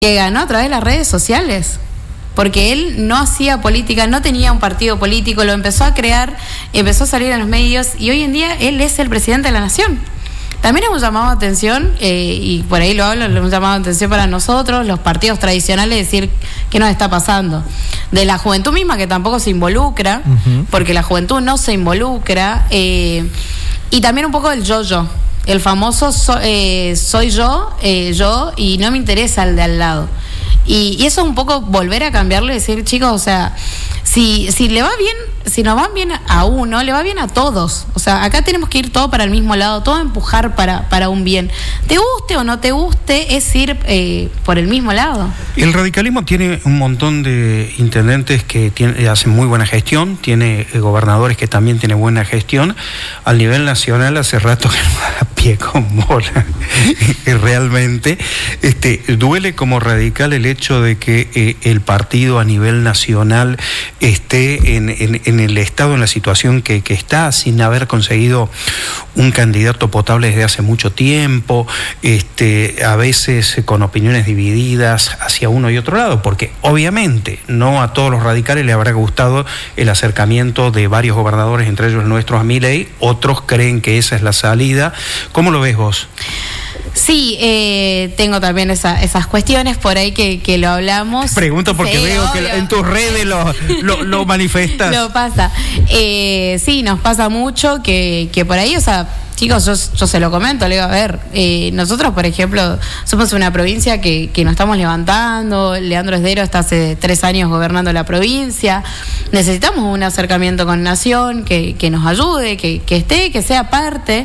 que ganó a través de las redes sociales. Porque él no hacía política, no tenía un partido político, lo empezó a crear, empezó a salir en los medios y hoy en día él es el presidente de la nación. También hemos llamado atención, y por ahí lo hablo, le hemos llamado atención para nosotros, los partidos tradicionales, decir qué nos está pasando. De la juventud misma, que tampoco se involucra, porque la juventud no se involucra, y también un poco el yo-yo, el famoso soy yo, y no me interesa el de al lado. Y eso es un poco volver a cambiarlo y decir, chicos, o sea, si le va bien, si nos van bien a uno, le va bien a todos. O sea, acá tenemos que ir todo para el mismo lado, todo empujar para un bien. Te guste o no te guste, es ir por el mismo lado. El radicalismo tiene un montón de intendentes que hacen muy buena gestión, tiene gobernadores que también tienen buena gestión. Al nivel nacional hace rato que no da pie con bola. Realmente duele como radical el hecho de que el partido a nivel nacional esté en el estado, en la situación que está, sin haber conseguido un candidato potable desde hace mucho tiempo, a veces con opiniones divididas hacia uno y otro lado, porque obviamente no a todos los radicales les habrá gustado el acercamiento de varios gobernadores, entre ellos el nuestro a Milei, otros creen que esa es la salida. ¿Cómo lo ves vos? Sí, tengo también esas cuestiones por ahí que lo hablamos. Pregunto porque sí, veo obvio. Que en tus redes lo manifestas. Lo pasa. Sí, nos pasa mucho que por ahí, o sea, chicos, yo se lo comento, le digo, a ver, nosotros, por ejemplo, somos una provincia que nos estamos levantando. Leandro Esdero está hace 3 años gobernando la provincia. Necesitamos un acercamiento con Nación, que nos ayude, que esté, que sea parte.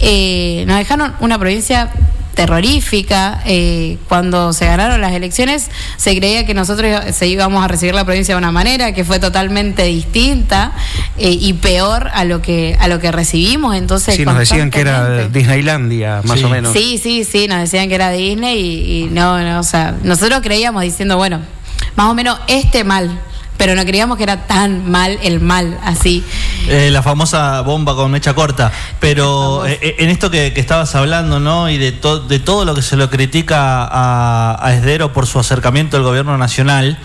Nos dejaron una provincia terrorífica. Cuando se ganaron las elecciones se creía que nosotros íbamos a recibir la provincia de una manera que fue totalmente distinta y peor a lo que recibimos. Entonces sí, nos decían que era Disneylandia, más o menos. Sí, nos decían que era Disney y no, o sea, nosotros creíamos diciendo, bueno, más o menos mal, pero no creíamos que era tan mal el mal, así. La famosa bomba con mecha corta. Pero en esto que estabas hablando, ¿no? Y de todo lo que se lo critica a Esdero por su acercamiento al gobierno nacional,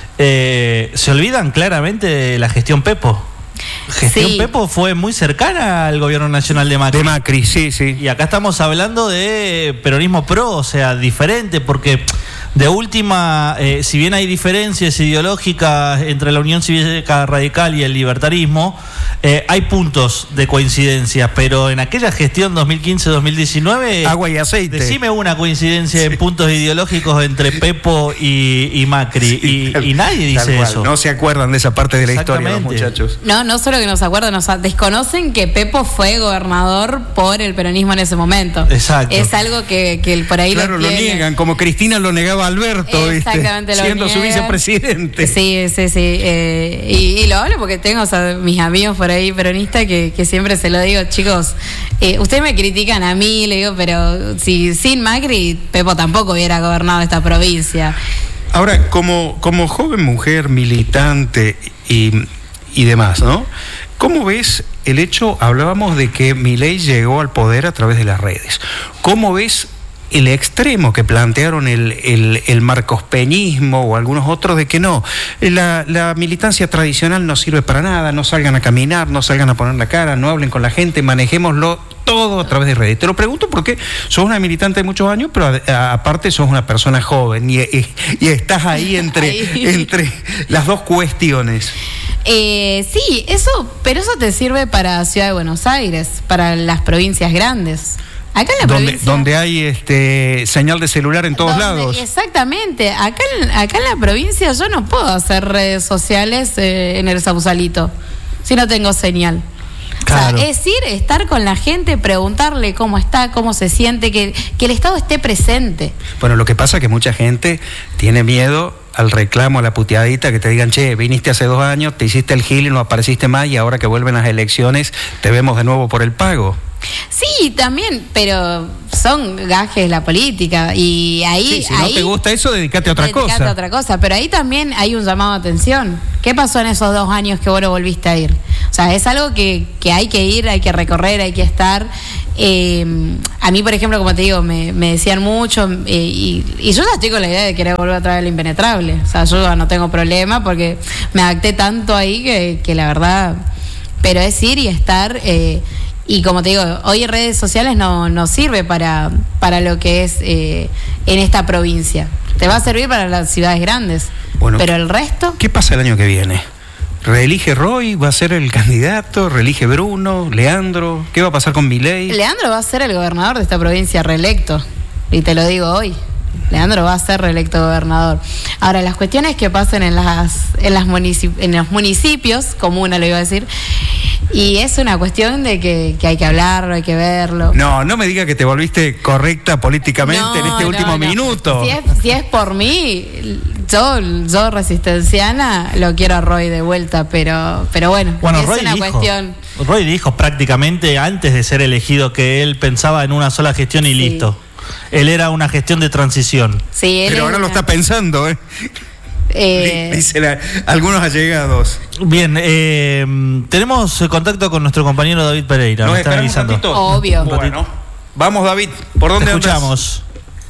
se olvidan claramente de la gestión Pepo. Pepo fue muy cercana al gobierno nacional de Macri. De Macri, sí. Y acá estamos hablando de peronismo pro, o sea, diferente, porque de última, si bien hay diferencias ideológicas entre la Unión Cívica Radical y el libertarismo, hay puntos de coincidencia, pero en aquella gestión 2015-2019... agua y aceite. Decime una coincidencia en puntos ideológicos entre Pepo y Macri, y nadie dice eso. No se acuerdan de esa parte de la historia los muchachos. No solo que nos acuerdan, desconocen que Pepo fue gobernador por el peronismo en ese momento. Exacto. Es algo que por ahí lo niegan, como Cristina lo negaba a Alberto, exactamente, siendo su vicepresidente. Sí. Y lo hablo porque tengo mis amigos por ahí peronistas que siempre se lo digo, chicos, ustedes me critican a mí, le digo, pero si sin Macri, Pepo tampoco hubiera gobernado esta provincia. Ahora, como joven mujer militante y demás, ¿no? ¿Cómo ves el hecho? Hablábamos de que Milei llegó al poder a través de las redes. ¿Cómo ves el extremo que plantearon el marcospeñismo o algunos otros de que no, la militancia tradicional no sirve para nada, no salgan a caminar, no salgan a poner la cara, no hablen con la gente, manejémoslo todo a través de redes? Te lo pregunto porque sos una militante de muchos años, pero aparte sos una persona joven y estás ahí entre las dos cuestiones. Sí, pero eso te sirve para Ciudad de Buenos Aires, para las provincias grandes. Acá en la provincia, donde hay señal de celular en todos lados. Exactamente. Acá en la provincia yo no puedo hacer redes sociales en el Sausalito si no tengo señal. Claro. O sea, es ir, estar con la gente, preguntarle cómo está, cómo se siente, que el Estado esté presente. Bueno, lo que pasa es que mucha gente tiene miedo al reclamo, a la puteadita, que te digan, che, viniste hace 2 años, te hiciste el gil y no apareciste más y ahora que vuelven las elecciones te vemos de nuevo por el pago. Sí, también, pero son gajes de la política y ahí... Si no te gusta eso, dedícate a otra cosa. Pero ahí también hay un llamado de atención. ¿Qué pasó en esos 2 años que vos no volviste a ir? O sea, es algo que hay que ir, hay que recorrer, hay que estar. A mí, por ejemplo, como te digo, me decían mucho y yo ya estoy con la idea de querer volver a traer el impenetrable. O sea, yo ya no tengo problema porque me adapté tanto ahí que la verdad, pero es ir y estar. Y como te digo, hoy en redes sociales no sirve para lo que es en esta provincia. Te va a servir para las ciudades grandes. Bueno, pero el resto... ¿Qué pasa el año que viene? ¿Reelige Roy? ¿Va a ser el candidato? ¿Reelige Bruno? ¿Leandro? ¿Qué va a pasar con Milei? Leandro va a ser el gobernador de esta provincia reelecto. Y te lo digo hoy. Leandro va a ser reelecto gobernador. Ahora, las cuestiones que pasen en los municipios, comuna lo iba a decir, y es una cuestión de que hay que hablarlo, hay que verlo. No me diga que te volviste correcta políticamente en este último minuto. Si es por mí, yo resistenciana lo quiero a Roy de vuelta, pero bueno, es Roy una cuestión. Roy dijo prácticamente antes de ser elegido que él pensaba en una sola gestión y listo. Él era una gestión de transición. Sí, pero ahora lo está pensando, Dicen algunos allegados. Bien, tenemos contacto con nuestro compañero David Pereira. ¿Nos están avisando? Obvio. Bueno, vamos, David. ¿Por dónde escuchamos?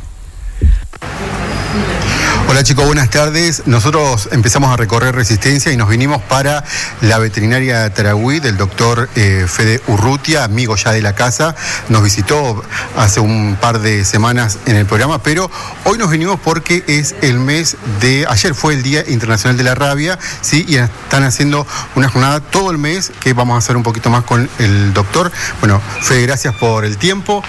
Hola chicos, buenas tardes. Nosotros empezamos a recorrer Resistencia y nos vinimos para la veterinaria de Tarahui del doctor Fede Urrutia, amigo ya de la casa. Nos visitó hace un par de semanas en el programa, pero hoy nos vinimos porque es el mes de... Ayer fue el Día Internacional de la Rabia, ¿sí? Y están haciendo una jornada todo el mes que vamos a hacer un poquito más con el doctor. Bueno, Fede, gracias por el tiempo.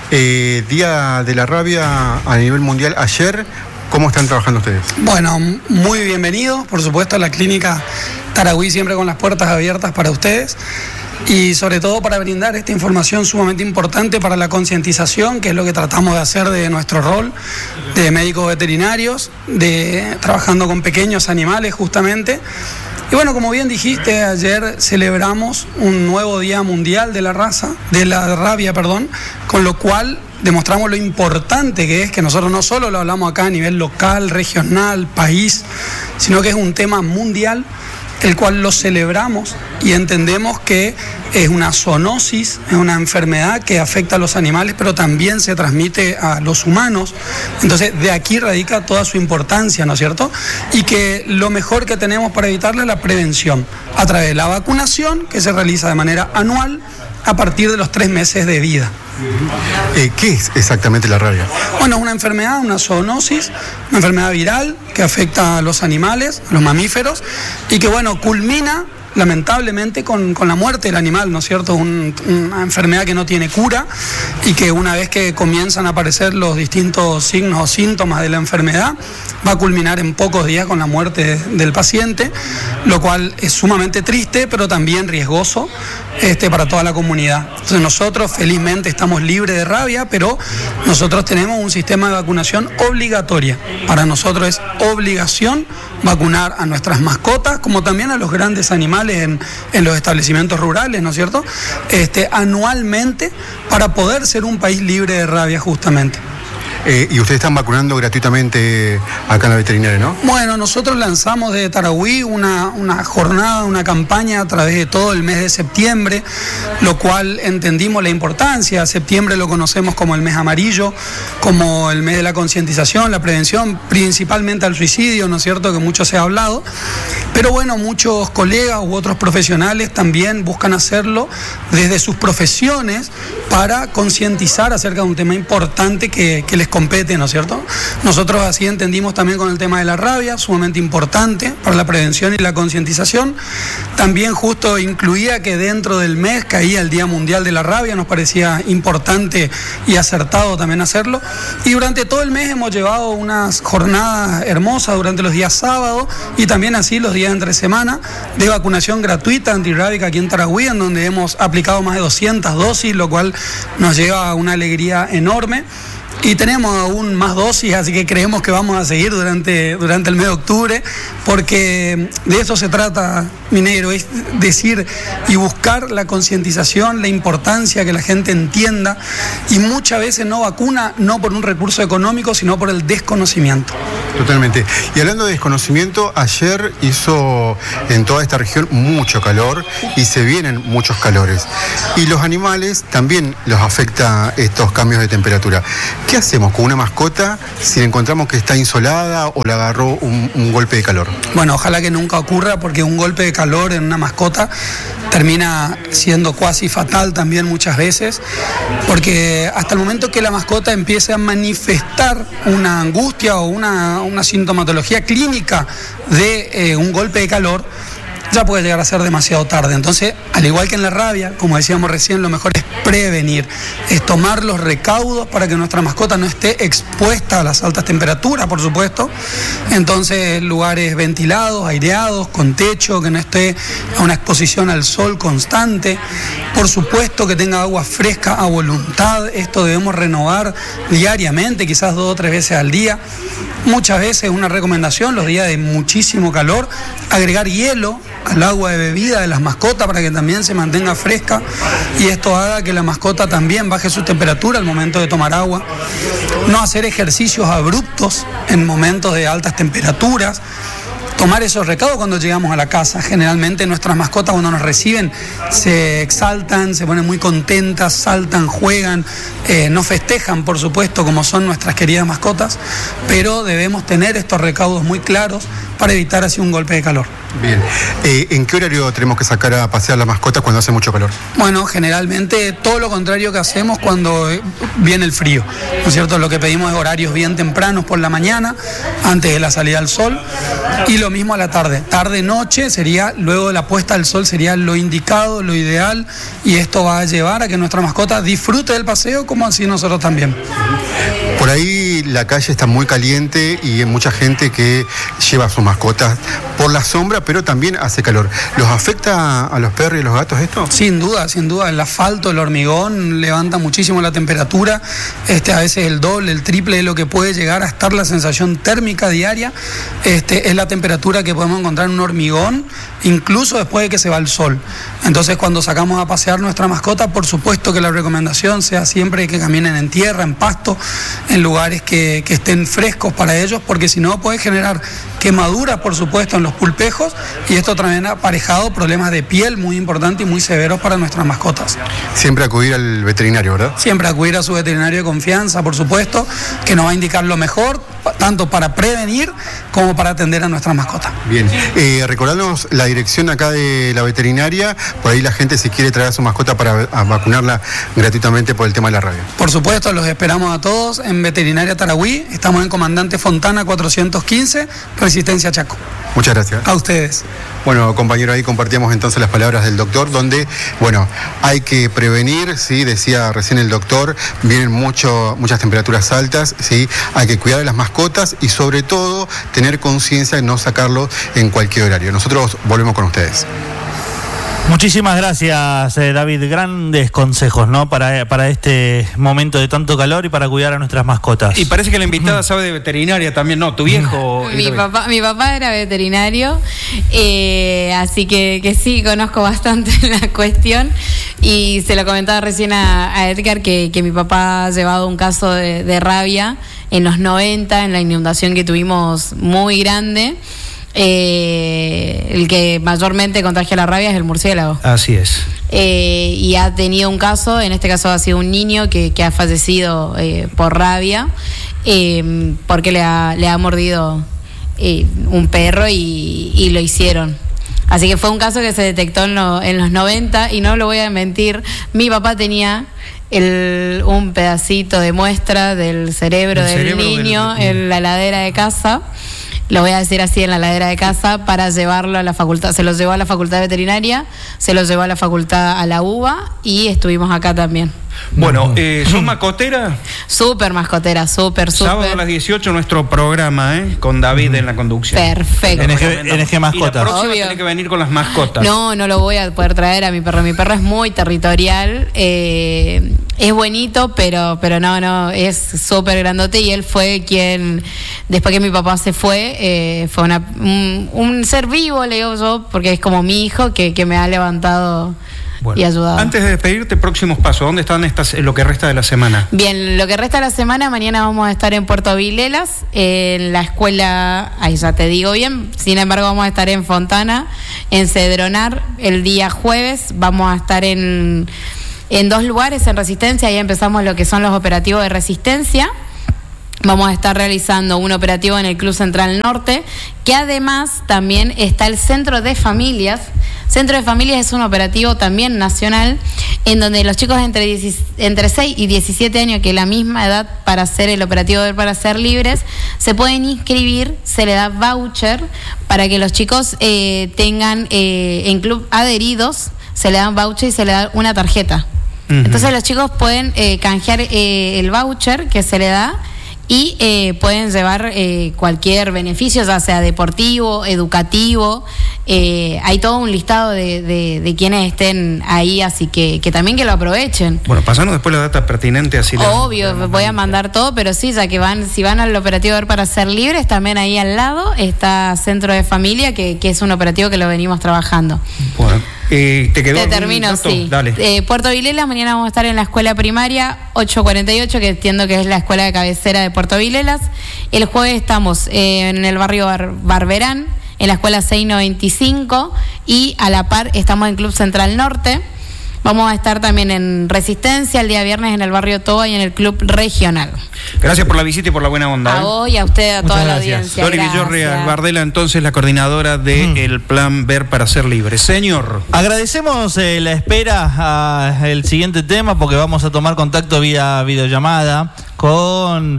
Día de la Rabia a nivel mundial ayer. ¿Cómo están trabajando ustedes? Bueno, muy bienvenidos, por supuesto, a la clínica Tarahui, siempre con las puertas abiertas para ustedes y sobre todo para brindar esta información sumamente importante para la concientización, que es lo que tratamos de hacer de nuestro rol de médicos veterinarios, trabajando con pequeños animales justamente. Y bueno, como bien dijiste, ayer celebramos un nuevo Día Mundial de la Rabia, con lo cual demostramos lo importante que es, que nosotros no solo lo hablamos acá a nivel local, regional, país, sino que es un tema mundial, el cual lo celebramos y entendemos que es una zoonosis, es una enfermedad que afecta a los animales, pero también se transmite a los humanos. Entonces, de aquí radica toda su importancia, ¿no es cierto? Y que lo mejor que tenemos para evitarla es la prevención, a través de la vacunación, que se realiza de manera anual, a partir de los 3 meses de vida. ¿Qué es exactamente la rabia? Bueno, es una enfermedad, una zoonosis, una enfermedad viral que afecta a los animales, a los mamíferos, y que, bueno, culmina lamentablemente con la muerte del animal, ¿no es cierto? Una enfermedad que no tiene cura y que una vez que comienzan a aparecer los distintos signos o síntomas de la enfermedad, va a culminar en pocos días con la muerte del paciente, lo cual es sumamente triste, pero también riesgoso para toda la comunidad. Entonces nosotros felizmente estamos libres de rabia, pero nosotros tenemos un sistema de vacunación obligatoria. Para nosotros es obligación vacunar a nuestras mascotas, como también a los grandes animales en los establecimientos rurales, ¿no es cierto? Anualmente, para poder ser un país libre de rabia justamente. Y ustedes están vacunando gratuitamente acá en la veterinaria, ¿no? Bueno, nosotros lanzamos de Tarahui una jornada, una campaña a través de todo el mes de septiembre, lo cual entendimos la importancia. Septiembre lo conocemos como el mes amarillo, como el mes de la concientización, la prevención, principalmente al suicidio, ¿no es cierto?, que mucho se ha hablado. Pero bueno, muchos colegas u otros profesionales también buscan hacerlo desde sus profesiones para concientizar acerca de un tema importante que les compete, ¿no es cierto? Nosotros así entendimos también con el tema de la rabia, sumamente importante para la prevención y la concientización. También justo incluía que dentro del mes caía el Día Mundial de la Rabia, nos parecía importante y acertado también hacerlo. Y durante todo el mes hemos llevado unas jornadas hermosas durante los días sábados y también así los días entre semana de vacunación gratuita antirrábica aquí en Tarahui, en donde hemos aplicado más de 200 dosis, lo cual nos lleva a una alegría enorme. Y tenemos aún más dosis, así que creemos que vamos a seguir durante el mes de octubre, porque de eso se trata, mi negro, es decir y buscar la concientización, la importancia, que la gente entienda, y muchas veces no vacuna, no por un recurso económico, sino por el desconocimiento. Totalmente. Y hablando de desconocimiento, ayer hizo en toda esta región mucho calor y se vienen muchos calores. Y los animales también los afecta estos cambios de temperatura. ¿Qué hacemos con una mascota si encontramos que está insolada o le agarró un golpe de calor? Bueno, ojalá que nunca ocurra, porque un golpe de calor en una mascota termina siendo cuasi fatal también muchas veces, porque hasta el momento que la mascota empiece a manifestar una angustia o una sintomatología clínica de un golpe de calor, ya puede llegar a ser demasiado tarde. Entonces, al igual que en la rabia, como decíamos recién, lo mejor es prevenir, es tomar los recaudos para que nuestra mascota no esté expuesta a las altas temperaturas, por supuesto. Entonces, lugares ventilados, aireados, con techo, que no esté a una exposición al sol constante. Por supuesto que tenga agua fresca a voluntad. Esto debemos renovar diariamente, quizás 2 o 3 veces al día. Muchas veces una recomendación, los días de muchísimo calor, agregar hielo al agua de bebida de las mascotas para que también se mantenga fresca, y esto haga que la mascota también baje su temperatura al momento de tomar agua. No hacer ejercicios abruptos en momentos de altas temperaturas. Tomar esos recaudos cuando llegamos a la casa. Generalmente nuestras mascotas, cuando nos reciben, se exaltan, se ponen muy contentas, saltan, juegan, no festejan, por supuesto, como son nuestras queridas mascotas, pero debemos tener estos recaudos muy claros para evitar así un golpe de calor. Bien. ¿En qué horario tenemos que sacar a pasear las mascotas cuando hace mucho calor? Bueno, generalmente todo lo contrario que hacemos cuando viene el frío, ¿no es cierto? Lo que pedimos es horarios bien tempranos por la mañana, antes de la salida del sol, y lo mismo a la tarde. Tarde-noche sería, luego de la puesta del sol, sería lo indicado, lo ideal, y esto va a llevar a que nuestra mascota disfrute del paseo como así nosotros también. Por ahí la calle está muy caliente y hay mucha gente que lleva a sus mascotas por la sombra, pero también hace calor. ¿Los afecta a los perros y a los gatos esto? Sin duda, sin duda. El asfalto, el hormigón levanta muchísimo la temperatura. A veces el doble, el triple de lo que puede llegar a estar la sensación térmica diaria. Es la temperatura que podemos encontrar en un hormigón, incluso después de que se va el sol. Entonces, cuando sacamos a pasear nuestra mascota, por supuesto que la recomendación sea siempre que caminen en tierra, en pasto, en lugares que estén frescos para ellos, porque si no puede generar quemaduras, por supuesto, en los pulpejos, y esto también ha aparejado problemas de piel muy importantes y muy severos para nuestras mascotas. Siempre acudir al veterinario, ¿verdad? Siempre acudir a su veterinario de confianza, por supuesto, que nos va a indicar lo mejor, tanto para prevenir como para atender a nuestras mascotas. Bien, recordadnos la dirección acá de la veterinaria, por ahí la gente si quiere traer a su mascota para vacunarla gratuitamente por el tema de la rabia. Por supuesto, los esperamos a todos en Veterinaria Tarahui, estamos en Comandante Fontana 415, Resistencia Chaco. Muchas gracias. A ustedes. Bueno, compañero, ahí compartíamos entonces las palabras del doctor, donde, bueno, hay que prevenir, sí, decía recién el doctor, vienen muchas temperaturas altas, sí, hay que cuidar de las mascotas y sobre todo tener conciencia de no sacarlo en cualquier horario. Nosotros volvemos con ustedes. Muchísimas gracias, David. Grandes consejos, ¿no? Para este momento de tanto calor y para cuidar a nuestras mascotas. Y parece que la invitada sabe de veterinaria también, ¿no? Tu viejo. Mi papá era veterinario, así que sí, conozco bastante la cuestión. Y se lo comentaba recién a Edgar que mi papá ha llevado un caso de rabia en los 90, en la inundación que tuvimos muy grande. El que mayormente contagia la rabia es el murciélago. Así es. Y ha tenido un caso, en este caso ha sido un niño que ha fallecido por rabia, porque le ha mordido un perro y lo hicieron. Así que fue un caso que se detectó en los 90 y no lo voy a mentir, mi papá tenía un pedacito de muestra del cerebro del niño en la heladera de casa. Lo voy a decir así, en la heladera de casa, para llevarlo a la facultad. Se lo llevó a la facultad veterinaria, se lo llevó a la facultad a la UBA y estuvimos acá también. Bueno, ¿sos mascotera? Súper mascotera, súper. Sábado a las 18 nuestro programa, con David en la conducción. NG Perfecto. Mascotas. Y la próxima Obvio. tiene que venir con las mascotas. No lo voy a poder traer a mi perro. Mi perro es muy territorial. Es bonito, pero no, es súper grandote, y él fue quien, después que mi papá se fue un ser vivo, le digo yo, porque es como mi hijo que me ha levantado y ayudado. Antes de despedirte, próximos pasos, ¿dónde están lo que resta de la semana? Bien, lo que resta de la semana, mañana vamos a estar en Puerto Vilelas, en la escuela, ahí ya te digo bien, sin embargo vamos a estar en Fontana, en Cedronar, el día jueves, vamos a estar en 2 lugares en Resistencia. Ahí empezamos lo que son los operativos de Resistencia. Vamos a estar realizando un operativo en el Club Central Norte, que además también está el Centro de Familias. Centro de Familias es un operativo también nacional, en donde los chicos entre 6 y 17 años, que es la misma edad para hacer el operativo para ser libres, se pueden inscribir, se le da voucher para que los chicos tengan en club adheridos, se le dan voucher y se le da una tarjeta. Entonces los chicos pueden canjear el voucher que se le da y pueden llevar cualquier beneficio, ya sea deportivo, educativo. Hay todo un listado de quienes estén ahí, así que también que lo aprovechen. Bueno, pasando después la data pertinente, así. Obvio, voy a mandar todo, pero sí, ya que si van al operativo para ser libres, también ahí al lado está Centro de Familia, que es un operativo que lo venimos trabajando. Bueno. ¿Te termino, dato? Sí. Dale. Puerto Vilelas, mañana vamos a estar en la escuela primaria 848, que entiendo que es la escuela de cabecera de Puerto Vilelas. El jueves estamos en el barrio Barberán, en la escuela 695, y a la par estamos en Club Central Norte. Vamos a estar también en Resistencia el día viernes en el barrio Toba y en el Club Regional. Gracias por la visita y por la buena onda. A vos y a usted, a toda la audiencia. Dori Villorria Bardela, entonces, la coordinadora del Plan Ver para Ser Libre. Señor. Agradecemos la espera al siguiente tema, porque vamos a tomar contacto vía videollamada con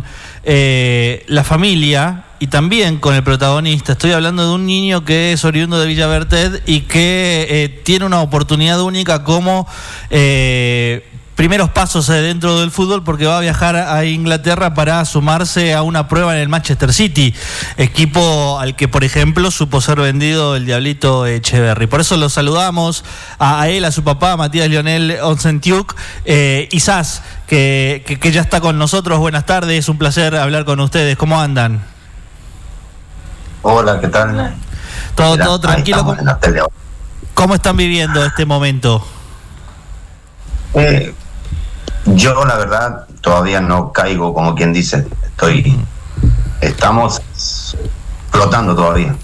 la familia y también con el protagonista. Estoy hablando de un niño que es oriundo de Villa Bertet y que tiene una oportunidad única como primeros pasos dentro del fútbol, porque va a viajar a Inglaterra para sumarse a una prueba en el Manchester City, equipo al que, por ejemplo, supo ser vendido el Diablito Echeverry. Por eso lo saludamos a él, a su papá, a Matías Lionel Onsentiuk, Isás, que ya está con nosotros. Buenas tardes, es un placer hablar con ustedes. ¿Cómo andan? Hola, ¿qué tal? Todo tranquilo. ¿Cómo están viviendo este momento? Yo, la verdad, todavía no caigo, como quien dice. Estamos flotando todavía.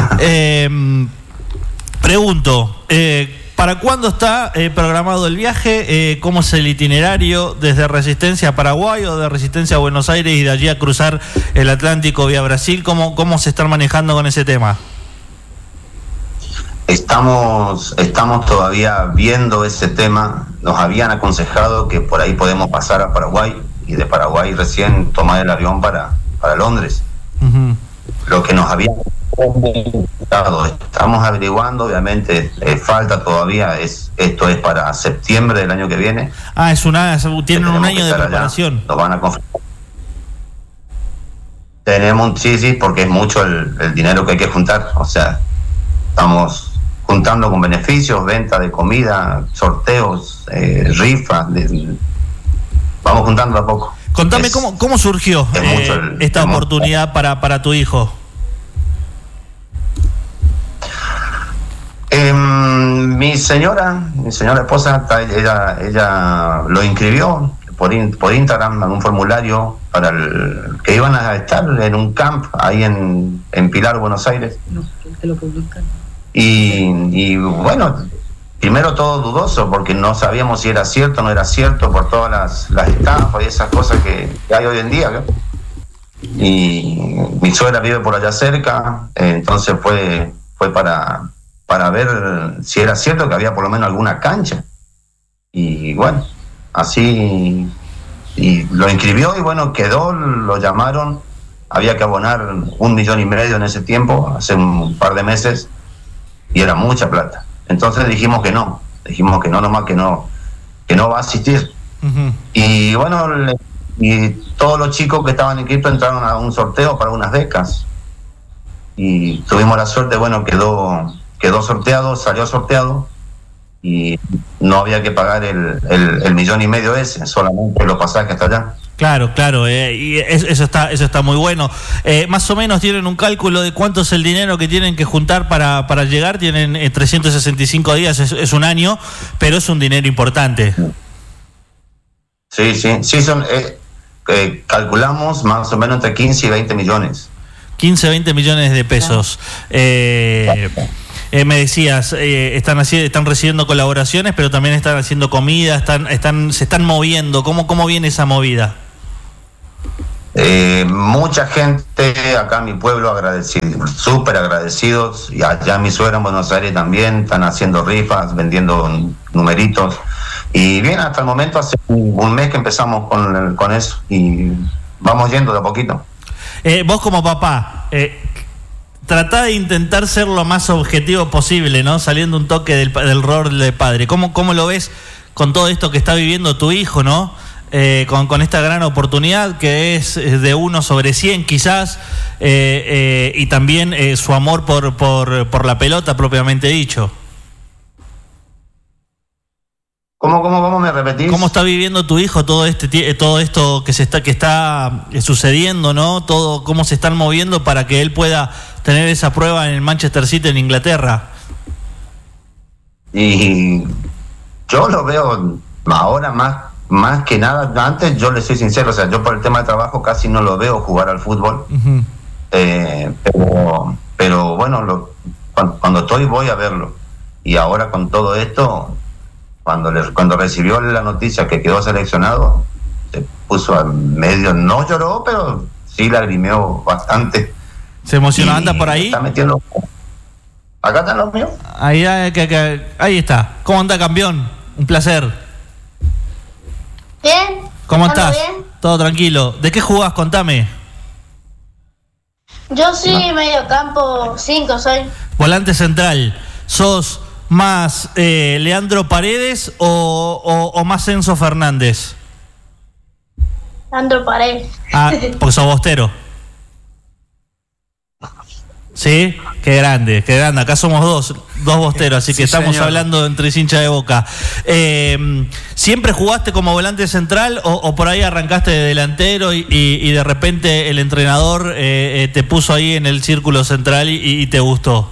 Pregunto, ¿para cuándo está programado el viaje? ¿Cómo es el itinerario desde Resistencia a Paraguay o de Resistencia a Buenos Aires y de allí a cruzar el Atlántico vía Brasil? ¿Cómo se están manejando con ese tema? Estamos todavía viendo ese tema. Nos habían aconsejado que por ahí podemos pasar a Paraguay y de Paraguay recién tomar el avión para Londres. Uh-huh. Lo que nos habían comentado, estamos averiguando, obviamente falta todavía, esto es para septiembre del año que viene. Tienen un año de preparación. Allá, nos van a confirmar. Tenemos, sí, porque es mucho el dinero que hay que juntar, o sea, estamos juntando con beneficios, venta de comida, sorteos, rifas, vamos juntando a poco. Contame cómo surgió esta oportunidad para tu hijo. Mi señora esposa, ella lo inscribió por Instagram en un formulario para que iban a estar en un camp ahí en Pilar, Buenos Aires. No, que lo publican. Y bueno, primero todo dudoso, porque no sabíamos si era cierto o no era cierto por todas las estafas y esas cosas que hay hoy en día, ¿no? Y mi suegra vive por allá cerca, entonces fue para ver si era cierto que había por lo menos alguna cancha. Y bueno, así, y lo inscribió y bueno, quedó, lo llamaron, había que abonar 1,5 millones en ese tiempo, hace un par de meses, y era mucha plata. Entonces dijimos que no nomás, que no va a asistir. Uh-huh. Y bueno, y todos los chicos que estaban inscritos entraron a un sorteo para unas becas, y tuvimos la suerte, bueno, quedó sorteado, salió sorteado, y no había que pagar el 1,5 millones ese, solamente los pasajes hasta allá. Claro, y eso está muy bueno. Más o menos tienen un cálculo de cuánto es el dinero que tienen que juntar para llegar. Tienen 365 días, es un año, pero es un dinero importante. Sí, son calculamos más o menos entre 15 y 20 millones. 15, 20 millones de pesos. Me decías, están recibiendo colaboraciones, pero también están haciendo comida, se están moviendo. ¿Cómo viene esa movida? Mucha gente acá en mi pueblo agradecido, súper agradecidos, y allá mi suegra en Buenos Aires también están haciendo rifas, vendiendo numeritos, y bien, hasta el momento hace un mes que empezamos con eso y vamos yendo de a poquito. Vos como papá, tratá de intentar ser lo más objetivo posible, ¿no? Saliendo un toque del rol de padre. ¿Cómo lo ves con todo esto que está viviendo tu hijo, ¿no? Con esta gran oportunidad que es de 1 sobre 100 quizás, y también su amor por la pelota propiamente dicho. ¿Cómo me repetís? ¿Cómo está viviendo tu hijo todo esto que está sucediendo, ¿no? Todo cómo se están moviendo para que él pueda tener esa prueba en el Manchester City en Inglaterra. Y yo lo veo ahora más que nada. Antes, yo le soy sincero, o sea, yo por el tema de trabajo casi no lo veo jugar al fútbol. Uh-huh. Pero bueno, cuando estoy voy a verlo. Y ahora con todo esto, cuando recibió la noticia que quedó seleccionado, se puso a medio, no lloró, pero sí lagrimeó bastante. ¿Se emocionó? ¿Anda por ahí? Está metiendo. ¿Acá están los míos? Ahí está. ¿Cómo anda, campeón? Un placer. Bien. ¿Cómo estás? Bien. Todo tranquilo. ¿De qué jugás? Contame. Yo soy mediocampo 5, soy. Volante central. ¿Sos más Leandro Paredes o más Enzo Fernández? Leandro Paredes. Ah, porque sos bostero. Sí, qué grande. Acá somos dos bosteros, así que sí, estamos hablando entre hinchas de Boca. ¿Siempre jugaste como volante central o por ahí arrancaste de delantero y de repente el entrenador te puso ahí en el círculo central y te gustó?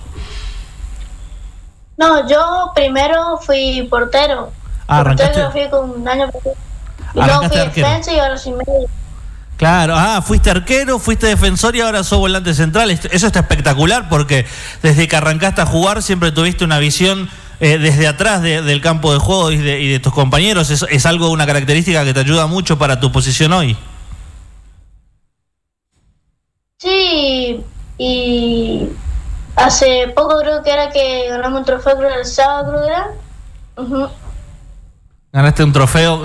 No, yo primero fui portero. Portero fui con un año y luego fui defensa y ahora soy medio. Claro, fuiste arquero, fuiste defensor y ahora sos volante central. Eso está espectacular porque desde que arrancaste a jugar siempre tuviste una visión desde atrás del campo de juego y de tus compañeros. Es algo, una característica que te ayuda mucho para tu posición hoy. Sí, y hace poco creo que era que ganamos un trofeo, creo que el sábado, creo que era. Uh-huh. ¿Ganaste un trofeo?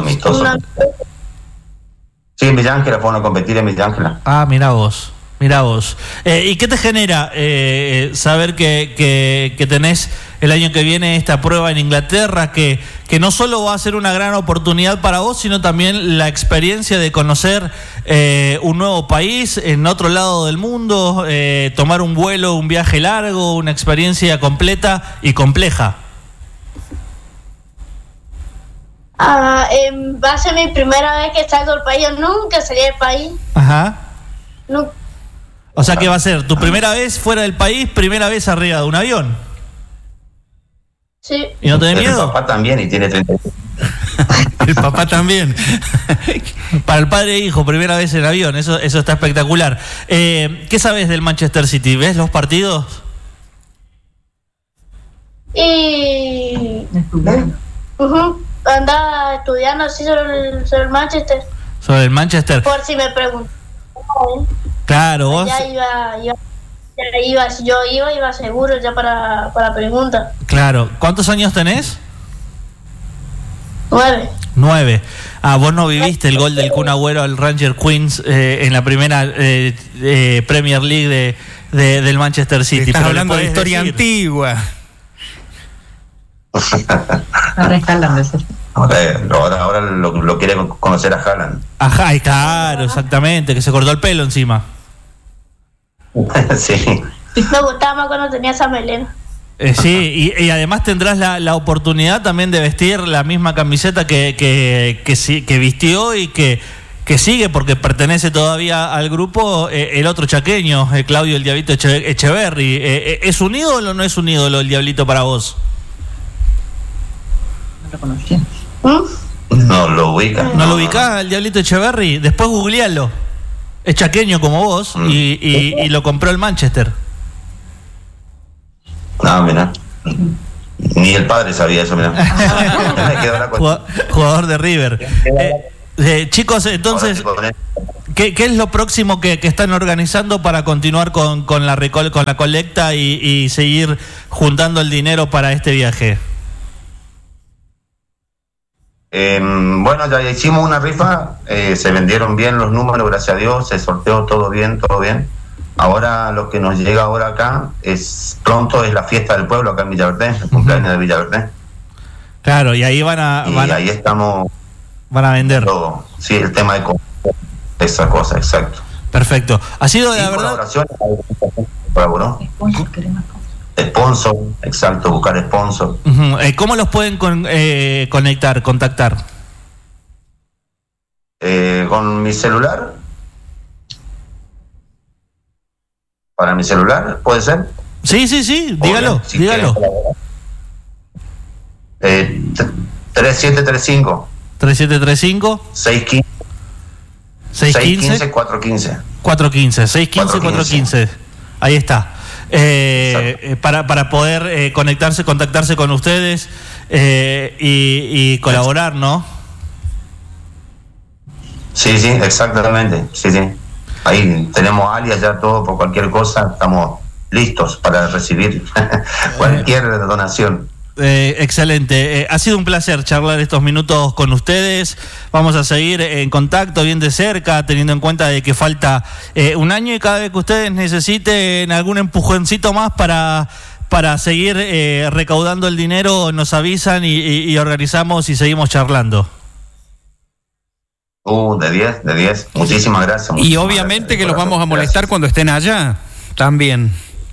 Sí, en Villa Ángela, fueron a competir en Villa Ángela. Mirá vos. ¿Y qué te genera saber que tenés el año que viene esta prueba en Inglaterra, que no solo va a ser una gran oportunidad para vos, sino también la experiencia de conocer un nuevo país en otro lado del mundo, tomar un vuelo, un viaje largo, una experiencia completa y compleja? Va a ser mi primera vez que salgo del país. Yo nunca salí del país. Ajá. No. O sea que va a ser tu primera vez fuera del país, primera vez arriba de un avión. Sí. ¿Y no tenés miedo? El papá también y tiene 30. El papá también. Para el padre e hijo, primera vez en avión. Eso está espectacular. ¿Qué sabes del Manchester City? ¿Ves los partidos? Andaba estudiando así sobre el Manchester. Sobre el Manchester. Por si me preguntan. Claro, vos. Yo iba seguro ya para pregunta. Claro. ¿Cuántos años tenés? 9. Vos no viviste el gol del Kun Agüero al Ranger Queens en la primera Premier League del Manchester City. Estás hablando de historia antigua. Ahora lo quiere conocer a Haaland. Ajá, claro, exactamente, que se cortó el pelo encima. Sí. Me gustaba más cuando tenía esa melena. Sí, y además tendrás la oportunidad también de vestir la misma camiseta que vistió y que sigue, porque pertenece todavía al grupo, el otro chaqueño, Claudio el Diablito Echeverri. ¿Es un ídolo o no es un ídolo el Diablito para vos? No lo conocí. No lo ubica. ¿No lo ubicás el Diablito Echeverri? Después googlealo. Es chaqueño como vos y lo compró el Manchester. No, mira. Ni el padre sabía eso, mira. Me quedó la Jugador de River. Chicos, entonces, ¿qué es lo próximo que están organizando para continuar con la colecta y seguir juntando el dinero para este viaje? Bueno, ya hicimos una rifa, se vendieron bien los números, gracias a Dios, se sorteó todo bien. Ahora lo que nos llega ahora acá pronto es la fiesta del pueblo acá en Villaverde, el cumpleaños de Villaverde. Claro, y ahí ahí estamos. Van a vender. Todo, sí, el tema de esa cosa, exacto. Perfecto. Ha sido de la verdad. Colaboración, colaboró. Sponsor, exacto, buscar sponsor. ¿Cómo los pueden contactar? Con mi celular. ¿Para mi celular? ¿Puede ser? Sí, dígalo, si dígalo. 3735 3735 615 415 615-415. Ahí está. Para poder contactarse con ustedes y colaborar, ¿no? Sí, exactamente. Sí. Ahí tenemos alias ya todo, por cualquier cosa, estamos listos para recibir cualquier donación. Excelente. Ha sido un placer charlar estos minutos con ustedes. Vamos a seguir en contacto bien de cerca, teniendo en cuenta de que falta un año, y cada vez que ustedes necesiten algún empujoncito más para seguir recaudando el dinero, nos avisan y organizamos y seguimos charlando. De 10. Muchísimas gracias. Y obviamente que los vamos a molestar cuando estén allá, también.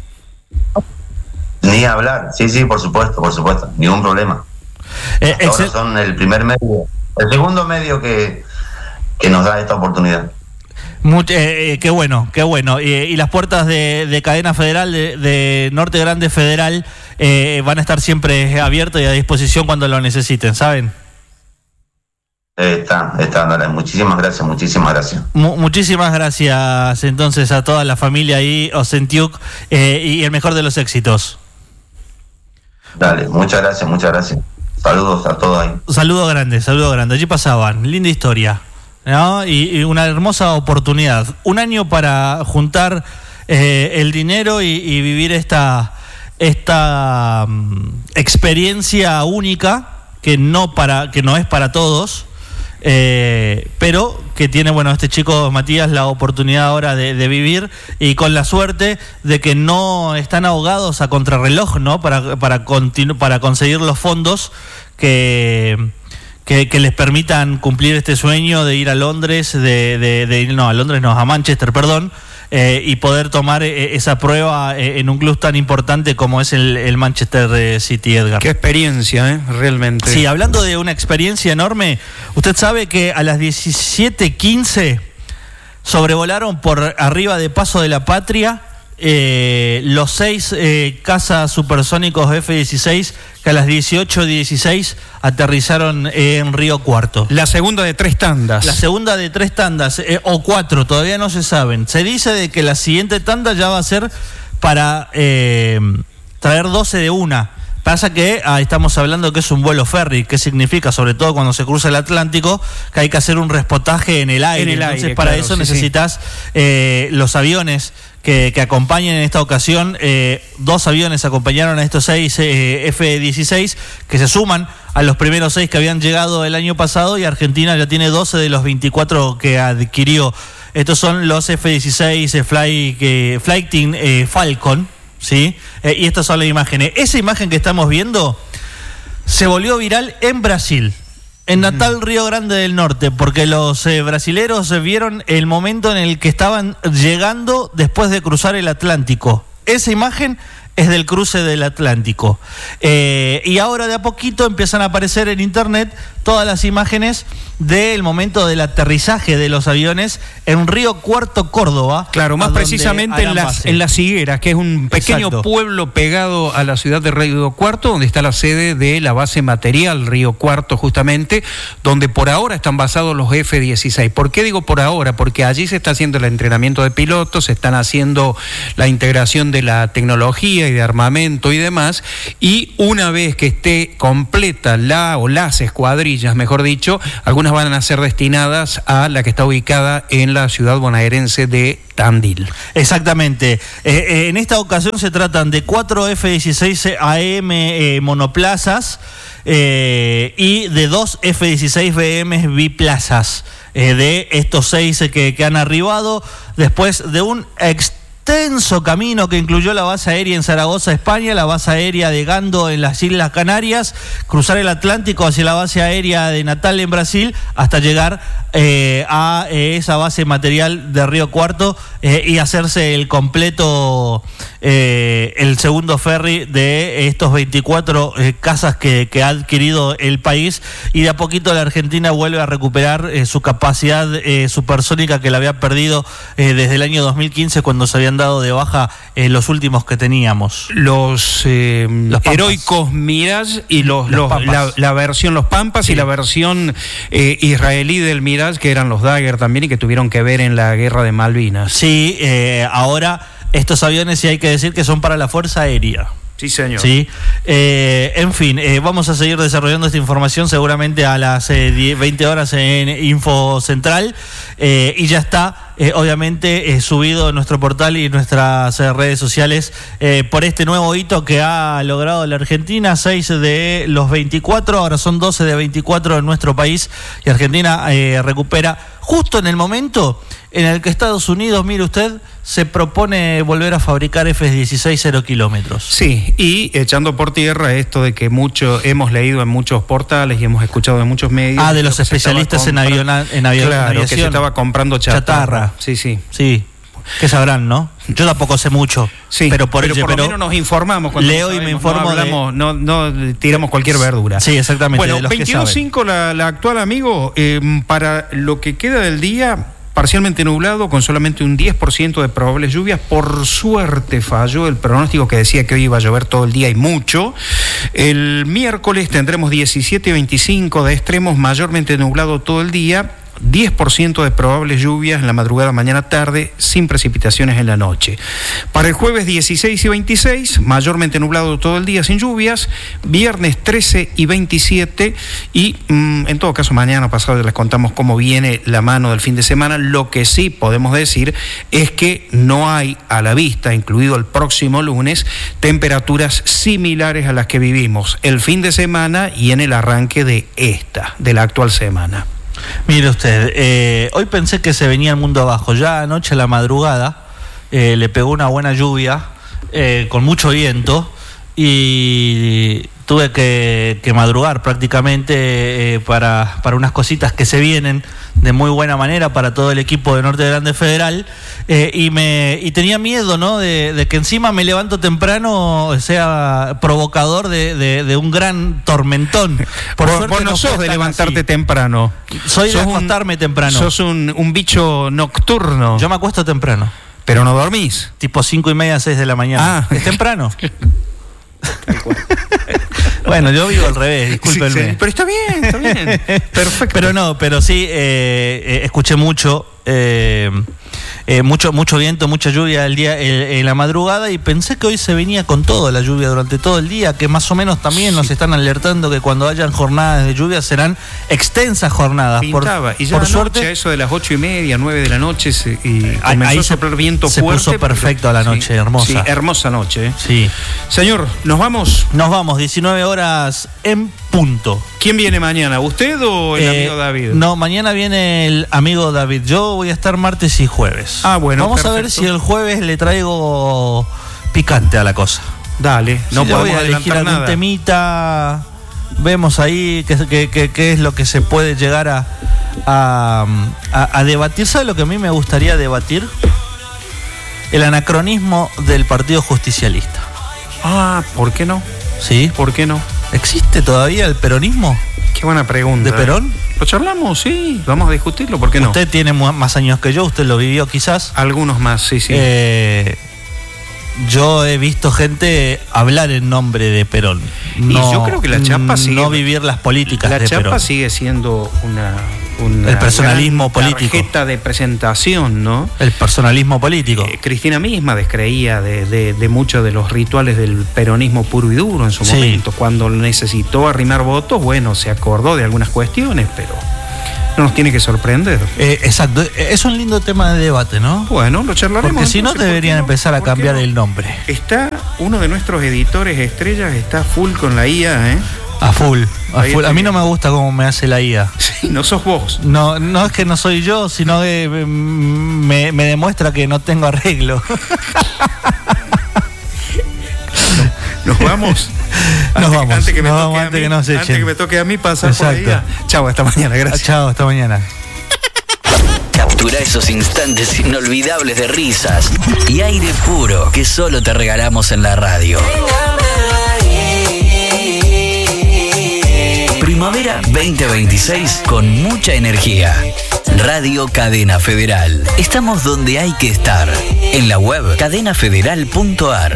Ni hablar, sí, por supuesto, ningún problema. Ahora son el segundo medio que nos da esta oportunidad. Qué bueno. Y las puertas de Cadena Federal, de Norte Grande Federal, van a estar siempre abiertas y a disposición cuando lo necesiten, ¿saben? Está, dale, muchísimas gracias. Muchísimas gracias entonces a toda la familia ahí, Osentiuk, y el mejor de los éxitos. Dale, muchas gracias. Saludos a todos ahí. Saludo grande. Allí pasaban, linda historia, ¿no? Y una hermosa oportunidad. Un año para juntar el dinero y vivir esta experiencia única que no es para todos. Pero que tiene, este chico Matías la oportunidad ahora de vivir, y con la suerte de que no están ahogados a contrarreloj, ¿no? Para conseguir los fondos que les permitan cumplir este sueño de ir a Londres, a Manchester, perdón. Y poder tomar esa prueba en un club tan importante como es el Manchester City, Edgar. Qué experiencia, realmente. Sí, hablando de una experiencia enorme, usted sabe que a las 17:15 sobrevolaron por arriba de Paso de la Patria los 6 cazas supersónicos F-16 que a las 18:16 aterrizaron en Río Cuarto. La segunda de 3 tandas. O 4, todavía no se saben. Se dice de que la siguiente tanda ya va a ser para traer 12 de una. Pasa que estamos hablando que es un vuelo ferry. ¿Qué significa? Sobre todo cuando se cruza el Atlántico, que hay que hacer un respotaje en el aire. Entonces, para eso necesitas los aviones que acompañen en esta ocasión. 2 aviones acompañaron a estos 6 F-16 que se suman a los primeros 6 que habían llegado el año pasado, y Argentina ya tiene 12 de los 24 que adquirió. Estos son los F-16 Fighting Falcon, ¿sí? Y estas son las imágenes. Esa imagen que estamos viendo se volvió viral en Brasil, en Natal, Río Grande del Norte, porque los brasileros vieron el momento en el que estaban llegando después de cruzar el Atlántico. Esa imagen es del cruce del Atlántico. Y ahora de a poquito empiezan a aparecer en internet todas las imágenes del momento del aterrizaje de los aviones en Río Cuarto, Córdoba. Claro, más precisamente en Las Higueras, que es un pequeño pueblo pegado a la ciudad de Río Cuarto, donde está la sede de la base material Río Cuarto, justamente, donde por ahora están basados los F-16. ¿Por qué digo por ahora? Porque allí se está haciendo el entrenamiento de pilotos, se están haciendo la integración de la tecnología y de armamento y demás, y una vez que esté completa las escuadrillas, mejor dicho, algunas van a ser destinadas a la que está ubicada en la ciudad bonaerense de Tandil. Exactamente. En esta ocasión se tratan de 4 F-16 AM monoplazas y de 2 F-16 BM biplazas. De estos 6 que han arribado después de un extenso camino que incluyó la base aérea en Zaragoza, España, la base aérea de Gando en las Islas Canarias, cruzar el Atlántico hacia la base aérea de Natal en Brasil, hasta llegar a esa base material de Río Cuarto y hacerse el completo, el segundo ferry de estos 24 casas que ha adquirido el país, y de a poquito la Argentina vuelve a recuperar su capacidad supersónica que la había perdido desde el año 2015, cuando se habían dado de baja los últimos que teníamos. Los heroicos Mirage y la versión Los Pampas, sí, y la versión israelí del Mirage, que eran los Dagger también y que tuvieron que ver en la guerra de Malvinas. Sí, ahora estos aviones sí hay que decir que son para la Fuerza Aérea. Sí, señor. Sí. En fin, vamos a seguir desarrollando esta información seguramente a las 20 horas en Info Central, y ya está obviamente subido en nuestro portal y en nuestras redes sociales por este nuevo hito que ha logrado la Argentina. 6 de los 24, ahora son 12 de 24 en nuestro país, y Argentina recupera justo en el momento en el que Estados Unidos, mire usted, se propone volver a fabricar F-16 0 kilómetros. Sí, y echando por tierra esto de que hemos leído en muchos portales y hemos escuchado en muchos medios. De los especialistas en aviación. Que se estaba comprando chatarra. Sí. Sí, que sabrán, ¿no? Yo tampoco sé mucho. Sí, pero por lo menos nos informamos. Cuando leo y me informo. No tiramos cualquier verdura. Sí, exactamente. Bueno, 22.5 la actual, amigo. Para lo que queda del día, parcialmente nublado, con solamente un 10% de probables lluvias. Por suerte falló el pronóstico que decía que hoy iba a llover todo el día y mucho. El miércoles tendremos 17 y 25 de extremos, mayormente nublado todo el día. 10% de probables lluvias en la madrugada, mañana, tarde, sin precipitaciones en la noche. Para el jueves 16 y 26, mayormente nublado todo el día, sin lluvias. Viernes 13 y 27, y en todo caso mañana pasado les contamos cómo viene la mano del fin de semana. Lo que sí podemos decir es que no hay a la vista, incluido el próximo lunes, temperaturas similares a las que vivimos el fin de semana y en el arranque de la actual semana. Mire usted, hoy pensé que se venía el mundo abajo. Ya anoche a la madrugada le pegó una buena lluvia con mucho viento, y tuve que madrugar prácticamente para unas cositas que se vienen de muy buena manera para todo el equipo de Norte Grande Federal, y tenía miedo, ¿no? de que encima me levanto temprano, sea provocador de un gran tormentón. Vos no sos de levantarte así temprano. Soy de acostarme temprano. Sos un bicho nocturno. Yo me acuesto temprano. ¿Pero no dormís? Tipo 5:30, 6 de la mañana. ¿Es temprano? Bueno, yo vivo al revés, discúlpenme. Sí, pero está bien. Perfecto. Pero sí, escuché mucho viento, mucha lluvia en la madrugada, y pensé que hoy se venía con todo la lluvia durante todo el día, que más o menos también nos están alertando que cuando hayan jornadas de lluvia serán extensas jornadas. Pintaba, y ya por suerte, a eso de las 8:30, 9 de la noche, comenzó a soplar viento fuerte. Se puso perfecto a la noche, sí, hermosa. Sí, hermosa noche. Sí. Señor, ¿nos vamos? Nos vamos, 19 horas en punto. ¿Quién viene mañana? ¿Usted o el amigo David? No, mañana viene el amigo David. Yo voy a estar martes y jueves. Bueno, vamos a ver si el jueves le traigo picante a la cosa. Dale, no podemos voy a elegir algún temita. Vemos ahí qué es lo que se puede llegar a debatir. ¿Sabe lo que a mí me gustaría debatir? El anacronismo del Partido Justicialista. ¿Por qué no? ¿Sí? ¿Por qué no? ¿Existe todavía el peronismo? Qué buena pregunta. ¿De Perón? Lo charlamos, sí. Vamos a discutirlo, ¿por qué no? Usted tiene más años que yo, usted lo vivió quizás. Algunos más, sí. Yo he visto gente hablar en nombre de Perón. Y yo creo que la chapa sigue... No vivir las políticas de Perón. La chapa sigue siendo una el personalismo político. Tarjeta de presentación, ¿no? El personalismo político. Cristina misma descreía de muchos de los rituales del peronismo puro y duro en su momento. Cuando necesitó arrimar votos, bueno, se acordó de algunas cuestiones, pero no nos tiene que sorprender. Exacto, es un lindo tema de debate, ¿no? Bueno, lo charlaremos. Porque si no, deberían empezar a cambiar el nombre. Está uno de nuestros editores estrellas, está full con la IA, ¿eh? A full. A mí no me gusta cómo me hace la IA. Sí, no sos vos. No es que no soy yo, sino que me demuestra que no tengo arreglo. Nos vamos. Antes que me toque a mí pasar por ahí. Chau, hasta mañana, gracias. Chao, hasta mañana. Captura esos instantes inolvidables de risas y aire puro que solo te regalamos en la radio. Primavera 2026 con mucha energía. Radio Cadena Federal. Estamos donde hay que estar. En la web cadenafederal.ar.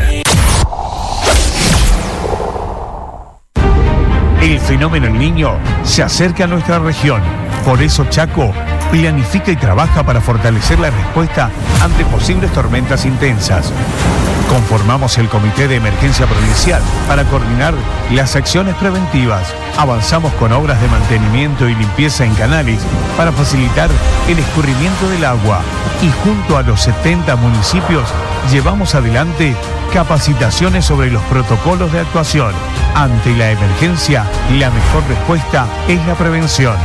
El fenómeno El Niño se acerca a nuestra región. Por eso Chaco planifica y trabaja para fortalecer la respuesta ante posibles tormentas intensas. Conformamos el Comité de Emergencia Provincial para coordinar las acciones preventivas. Avanzamos con obras de mantenimiento y limpieza en canales para facilitar el escurrimiento del agua. Y junto a los 70 municipios llevamos adelante capacitaciones sobre los protocolos de actuación. Ante la emergencia, la mejor respuesta es la prevención.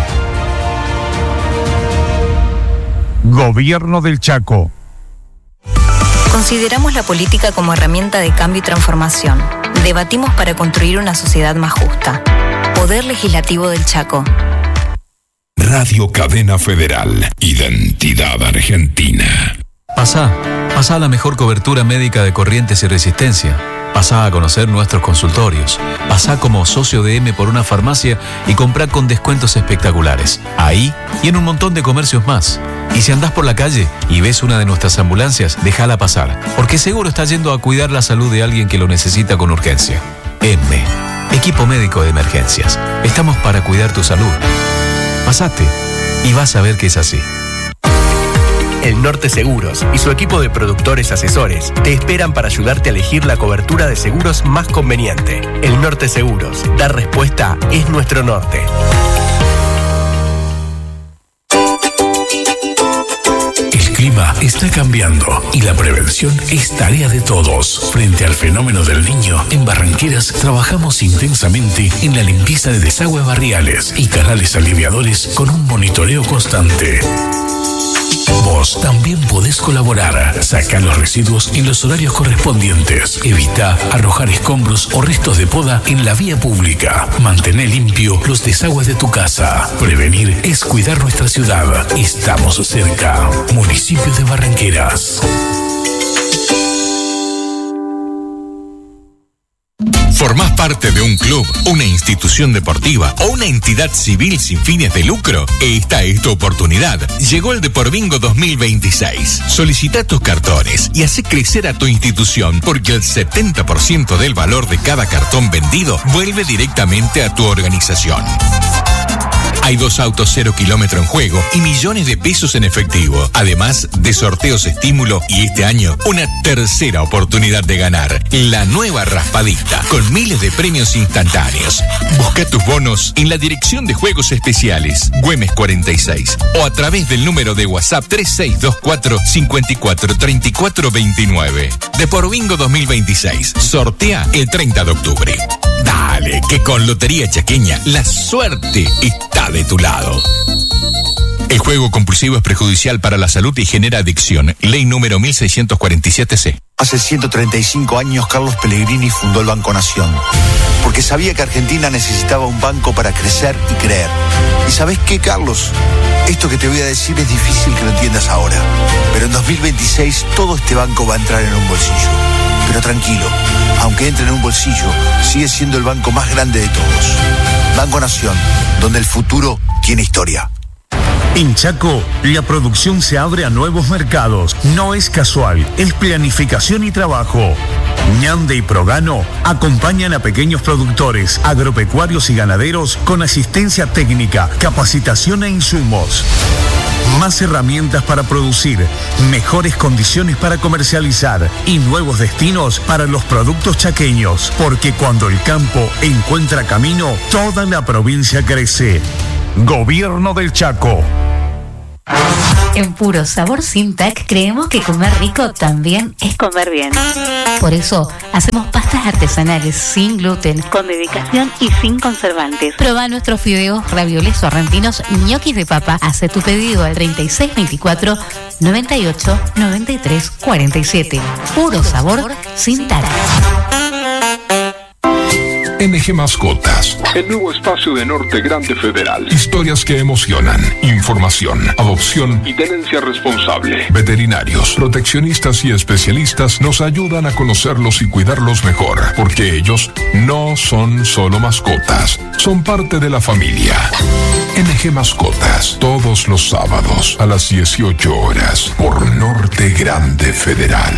Gobierno del Chaco. Consideramos la política como herramienta de cambio y transformación. Debatimos para construir una sociedad más justa. Poder Legislativo del Chaco. Radio Cadena Federal. Identidad argentina. Pasá a la mejor cobertura médica de Corrientes y Resistencia. Pasá a conocer nuestros consultorios. Pasá como socio de M por una farmacia y comprá con descuentos espectaculares. Ahí y en un montón de comercios más. Y si andás por la calle y ves una de nuestras ambulancias, déjala pasar, porque seguro está yendo a cuidar la salud de alguien que lo necesita con urgencia. M, Equipo Médico de Emergencias. Estamos para cuidar tu salud. Pasate y vas a ver que es así. El Norte Seguros y su equipo de productores asesores te esperan para ayudarte a elegir la cobertura de seguros más conveniente. El Norte Seguros. Dar respuesta es nuestro norte. El clima está cambiando y la prevención es tarea de todos. Frente al fenómeno del Niño, en Barranqueras trabajamos intensamente en la limpieza de desagües barriales y canales aliviadores con un monitoreo constante. Vos también podés colaborar. Saca los residuos en los horarios correspondientes. Evita arrojar escombros o restos de poda en la vía pública. Mantén limpio los desagües de tu casa. Prevenir es cuidar nuestra ciudad. Estamos cerca. Municipio de Barranqueras. ¿Formás parte de un club, una institución deportiva o una entidad civil sin fines de lucro? Esta es tu oportunidad. Llegó el Deporvingo 2026. Solicita tus cartones y hacé crecer a tu institución, porque el 70% del valor de cada cartón vendido vuelve directamente a tu organización. Hay 2 autos 0 kilómetro en juego y millones de pesos en efectivo, además de sorteos estímulo y este año una tercera oportunidad de ganar, la nueva raspadita, con miles de premios instantáneos. Busca tus bonos en la Dirección de Juegos Especiales, Güemes 46, o a través del número de WhatsApp 3624 54 34 29. Deporvingo 2026, sortea el 30 de octubre. Dale, que con Lotería Chaqueña la suerte está de tu lado. El juego compulsivo es perjudicial para la salud y genera adicción. Ley número 1647C. Hace 135 años Carlos Pellegrini fundó el Banco Nación, porque sabía que Argentina necesitaba un banco para crecer y creer. ¿Y sabés qué, Carlos? Esto que te voy a decir es difícil que lo entiendas ahora, pero en 2026 todo este banco va a entrar en un bolsillo. Pero tranquilo, aunque entre en un bolsillo, sigue siendo el banco más grande de todos. Banco Nación, donde el futuro tiene historia. En Chaco, la producción se abre a nuevos mercados. No es casual, es planificación y trabajo. Ñande y Progano acompañan a pequeños productores, agropecuarios y ganaderos con asistencia técnica, capacitación e insumos. Más herramientas para producir, mejores condiciones para comercializar y nuevos destinos para los productos chaqueños. Porque cuando el campo encuentra camino, toda la provincia crece. Gobierno del Chaco. En Puro Sabor Sintac creemos que comer rico también es comer bien. Por eso hacemos pastas artesanales sin gluten, con dedicación y sin conservantes. Proba nuestros fideos, ravioles sorrentinos, ñoquis de papa. Hace tu pedido al 3624 98 93 47. Puro Sabor Sintac. NG Mascotas, el nuevo espacio de Norte Grande Federal. Historias que emocionan, información, adopción y tenencia responsable. Veterinarios, proteccionistas y especialistas nos ayudan a conocerlos y cuidarlos mejor, porque ellos no son solo mascotas, son parte de la familia. NG Mascotas, todos los sábados a las 18 horas por Norte Grande Federal.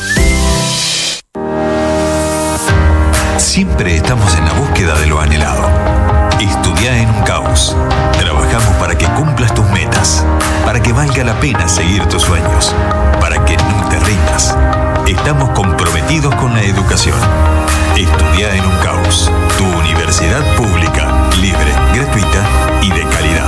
Siempre estamos en la búsqueda de lo anhelado. Estudia en UNCAUS. Trabajamos para que cumplas tus metas, para que valga la pena seguir tus sueños, para que no te rindas. Estamos comprometidos con la educación. Estudia en UNCAUS, tu universidad pública, libre, gratuita y de calidad.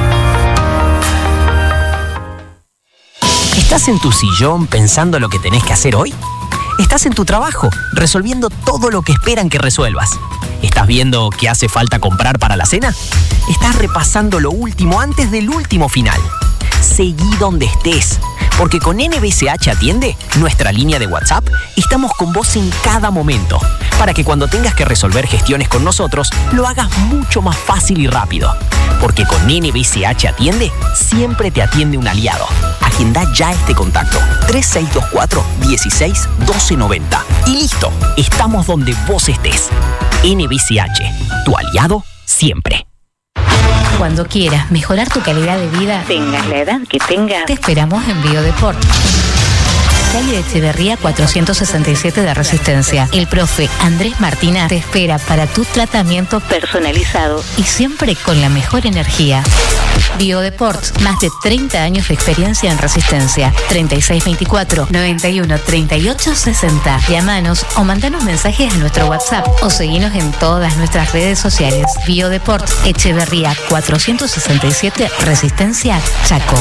¿Estás en tu sillón pensando lo que tenés que hacer hoy? ¿Estás en tu trabajo, resolviendo todo lo que esperan que resuelvas? ¿Estás viendo qué hace falta comprar para la cena? ¿Estás repasando lo último antes del último final? Seguí donde estés, porque con NBCH Atiende, nuestra línea de WhatsApp, estamos con vos en cada momento, para que cuando tengas que resolver gestiones con nosotros, lo hagas mucho más fácil y rápido. Porque con NBCH Atiende, siempre te atiende un aliado. Agenda ya este contacto, 3624 16 12 90. Y listo, estamos donde vos estés. NBCH, tu aliado siempre. Cuando quieras mejorar tu calidad de vida, tengas la edad que tengas, te esperamos en Biodeport. Calle de Echeverría 467 de Resistencia. El profe Andrés Martina te espera para tu tratamiento personalizado y siempre con la mejor energía. Biodeport, más de 30 años de experiencia en Resistencia. 3624 91 38 60. Llámanos o mandanos mensajes a nuestro WhatsApp o seguinos en todas nuestras redes sociales. Biodeport, Echeverría 467 Resistencia, Chaco.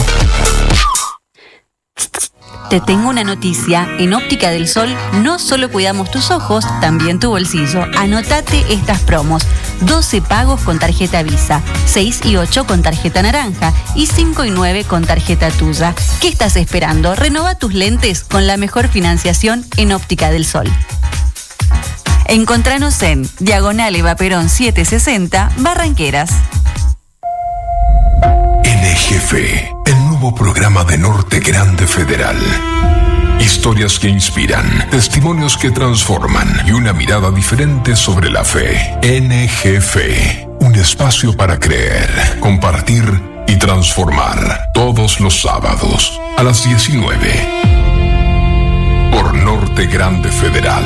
Te tengo una noticia. En Óptica del Sol no solo cuidamos tus ojos, también tu bolsillo. Anotate estas promos. 12 pagos con tarjeta Visa, 6 y 8 con tarjeta naranja y 5 y 9 con tarjeta tuya. ¿Qué estás esperando? Renova tus lentes con la mejor financiación en Óptica del Sol. Encontranos en Diagonal Eva Perón 760, Barranqueras. NGF, el nuevo programa de Norte Grande Federal. Historias que inspiran, testimonios que transforman y una mirada diferente sobre la fe. NGF, un espacio para creer, compartir y transformar. Todos los sábados a las 19 por Norte Grande Federal.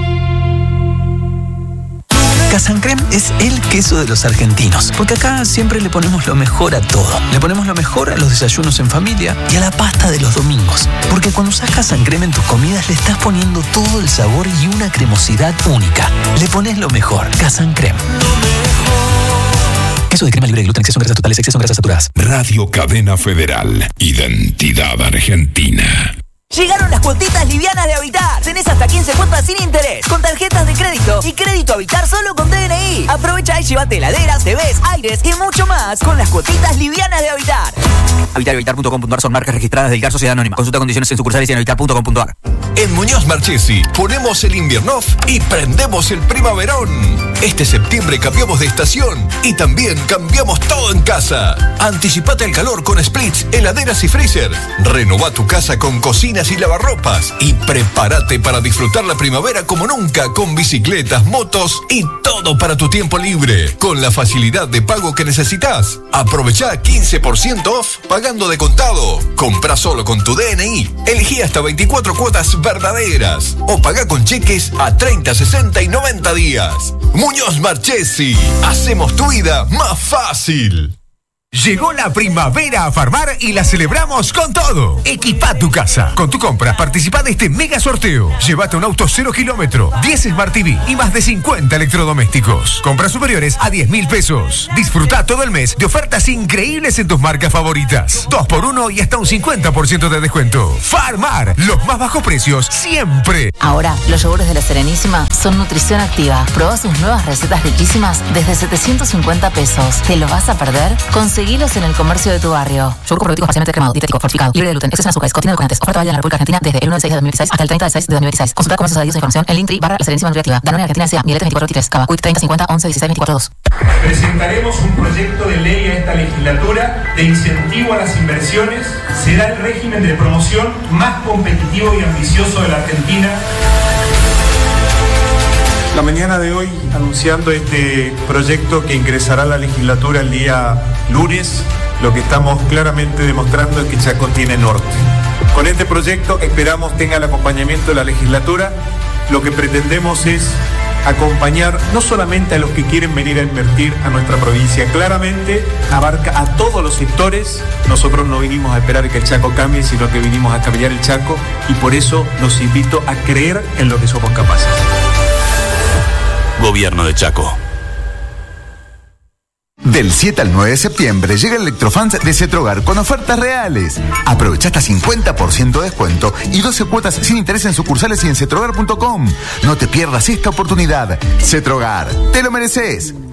Casancrem es el queso de los argentinos, porque acá siempre le ponemos lo mejor a todo. Le ponemos lo mejor a los desayunos en familia y a la pasta de los domingos. Porque cuando usás Casancrem en tus comidas le estás poniendo todo el sabor y una cremosidad única. Le pones lo mejor. Casancrem. Queso de crema libre de gluten, exceso en grasas totales, exceso en grasas saturadas. Radio Cadena Federal. Identidad argentina. Llegaron las cuotitas livianas de Habitar. Tenés hasta 15 cuotas sin interés, con tarjetas de crédito y crédito Habitar solo con DNI. Aprovecha y llévate heladeras, TVs, aires y mucho más con las cuotitas livianas de Habitar. Habitar y Habitar.com.ar son marcas registradas del GAR Sociedad Anónima. Consulta condiciones en sucursales y en habitar.com.ar. En Muñoz Marchesi ponemos el invierno y prendemos el primaverón. Este septiembre cambiamos de estación y también cambiamos todo en casa. Anticipate el calor con splits, heladeras y freezer. Renová tu casa con cocinas y lavarropas y prepárate para disfrutar la primavera como nunca con bicicletas, motos y todo para tu tiempo libre con la facilidad de pago que necesitas. Aprovechá 15% off pagando de contado. Comprá solo con tu DNI. Elegí hasta 24 cuotas verdaderas o pagá con cheques a 30, 60 y 90 días. Muñoz Marchesi, hacemos tu vida más fácil. Llegó la primavera a Farmar y la celebramos con todo. Equipa tu casa. Con tu compra participa de este mega sorteo. Llévate un auto 0 kilómetro, 10 Smart TV y más de 50 electrodomésticos. Compras superiores a 10.000 pesos. Disfruta todo el mes de ofertas increíbles en tus marcas favoritas. 2x1 y hasta un 50% de descuento. Farmar, los más bajos precios siempre. Ahora, los yogures de La Serenísima son nutrición activa. Proba sus nuevas recetas riquísimas desde 750 pesos. ¿Te lo vas a perder? Conseguilos en el comercio de tu barrio. Yogur probiótico parcialmente cremado, dietético, fortificado, libre de gluten, exceso en azúcares, contiene edulcorantes. Oferta válida en la República Argentina desde el 1 del 6 de 2016 hasta el 30 del 6 de 2016. Consulta comercios adheridos a información en Linktree / La Serenísima Nutriactiva. Danone Argentina S.A. Miletes 2423. Cava. Quick 30 50 11 16 24 2. Presentaremos un proyecto de ley a esta legislatura de incentivo a las inversiones. Será el régimen de promoción más competitivo y ambicioso de la Argentina. La mañana de hoy, anunciando este proyecto que ingresará a la legislatura el día lunes, lo que estamos claramente demostrando es que Chaco tiene norte. Con este proyecto esperamos tenga el acompañamiento de la legislatura. Lo que pretendemos es acompañar no solamente a los que quieren venir a invertir a nuestra provincia, claramente abarca a todos los sectores. Nosotros no vinimos a esperar que el Chaco cambie, sino que vinimos a cambiar el Chaco, y por eso los invito a creer en lo que somos capaces. Gobierno de Chaco. Del 7 al 9 de septiembre llega el Electrofans de Cetrogar con ofertas reales. Aprovecha hasta 50% de descuento y 12 cuotas sin interés en sucursales y en cetrogar.com. No te pierdas esta oportunidad. Cetrogar, te lo mereces.